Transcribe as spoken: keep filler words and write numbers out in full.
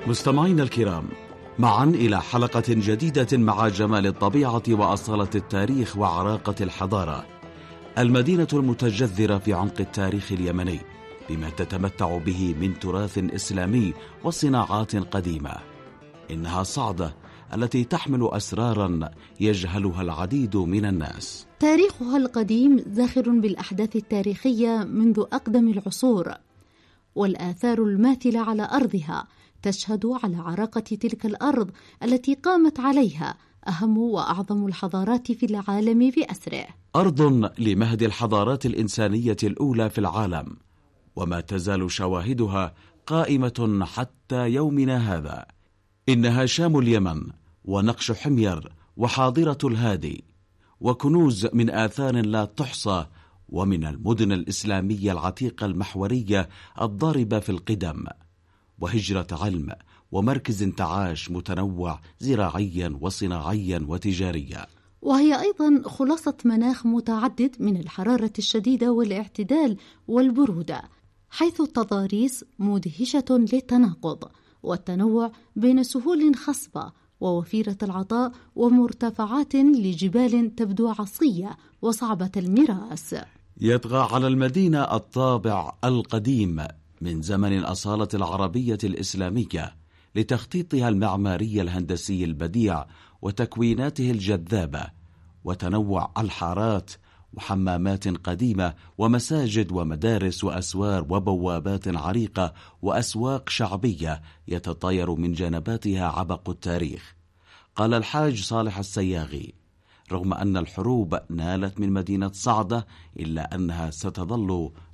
مستمعينا الكرام، معا إلى حلقة جديدة مع جمال الطبيعة وأصالة التاريخ وعراقة الحضارة. المدينة المتجذرة في عمق التاريخ اليمني بما تتمتع به من تراث إسلامي وصناعات قديمة. إنها صعدة التي تحمل أسرارا يجهلها العديد من الناس. تاريخها القديم زاخر بالأحداث التاريخية منذ أقدم العصور، والآثار الماثلة على أرضها تشهد على عراقة تلك الأرض التي قامت عليها أهم وأعظم الحضارات في العالم بأسره. أرض لمهد الحضارات الإنسانية الأولى في العالم، وما تزال شواهدها قائمة حتى يومنا هذا. إنها شام اليمن ونقش حمير وحاضرة الهادي، وكنوز من آثار لا تحصى، ومن المدن الإسلامية العتيقة المحورية الضاربة في القدم، وهجرة علم ومركز انتعاش متنوع زراعيا وصناعيا وتجاريا. وهي أيضا خلاصة مناخ متعدد من الحرارة الشديدة والاعتدال والبرودة، حيث التضاريس مدهشة للتناقض والتنوع بين سهول خصبة ووفيرة العطاء ومرتفعات لجبال تبدو عصية وصعبة المراس. يطغى على المدينة الطابع القديم من زمن الأصالة العربية الإسلامية لتخطيطها المعماري الهندسي البديع وتكويناته الجذابة، وتنوع الحارات وحمامات قديمة ومساجد ومدارس وأسوار وبوابات عريقة وأسواق شعبية يتطاير من جنباتها عبق التاريخ. قال الحاج صالح السياغي: رغم أن الحروب نالت من مدينة صعدة إلا أنها ستظل